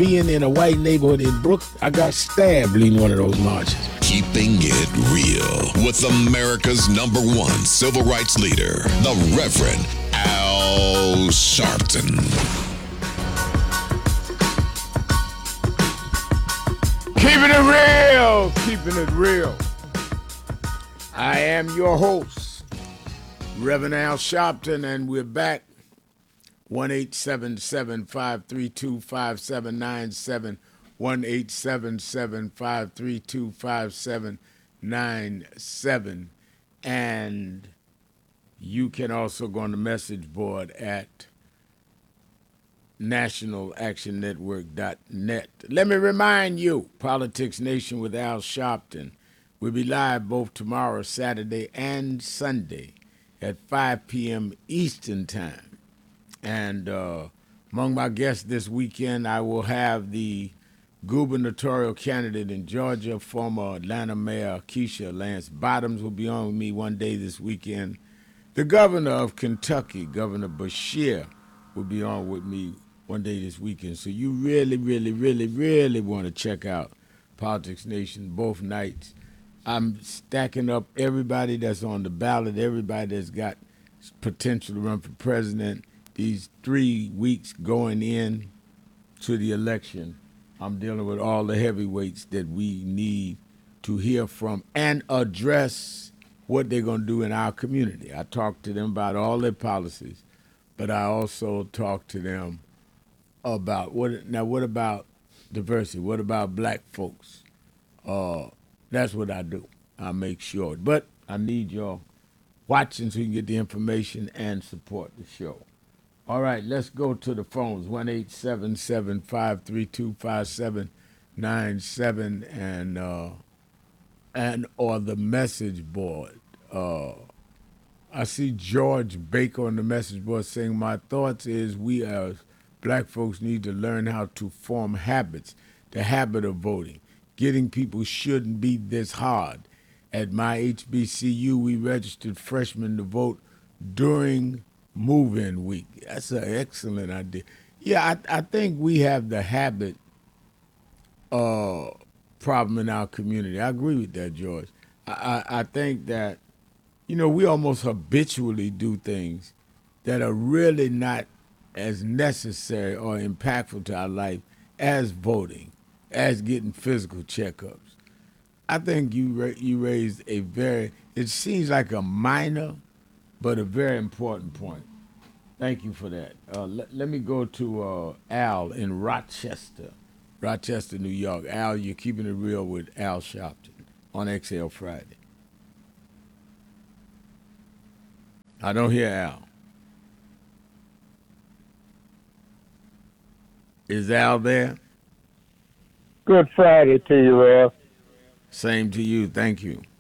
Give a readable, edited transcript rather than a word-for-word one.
being in a white neighborhood in Brooklyn, I got stabbed leading one of those marches. Keeping it real with America's #1 civil rights leader, the Reverend Al Sharpton. Keeping it real, keeping it real. I am your host, Reverend Al Sharpton, and we're back. 1-877-532-5797, 1-877-532-5797, and you can also go on the message board at nationalactionnetwork.net. Let me remind you, Politics Nation with Al Sharpton will be live both tomorrow, Saturday, and Sunday at 5 p.m. Eastern Time. And among my guests this weekend, I will have the gubernatorial candidate in Georgia, former Atlanta Mayor Keisha Lance Bottoms will be on with me one day this weekend. The governor of Kentucky, Governor Beshear, will be on with me one day this weekend. So you really, really, really, really want to check out Politics Nation both nights. I'm stacking up everybody that's on the ballot, everybody that's got potential to run for president. These 3 weeks going in to the election, I'm dealing with all the heavyweights that we need to hear from and address what they're going to do in our community. I talked to them about all their policies, but I also talked to them about what about diversity? What about black folks? That's what I do. I make sure. But I need y'all watching so you can get the information and support the show. All right, let's go to the phones, 1-877-532-5797 and or the message board. I see George Baker on the message board saying, my thoughts is we as black folks need to learn how to form habits, the habit of voting. Getting people shouldn't be this hard. At my HBCU, we registered freshmen to vote during move-in week. That's an excellent idea. Yeah, I think we have the habit problem in our community. I agree with that, George. I think that, we almost habitually do things that are really not as necessary or impactful to our life as voting, as getting physical checkups. I think you raised it seems like a minor, but a very important point. Thank you for that. Let me go to Al in Rochester, New York. Al, you're keeping it real with Al Sharpton on XL Friday. I don't hear Al. Is Al there? Good Friday to you, Al. Same to you. Thank you.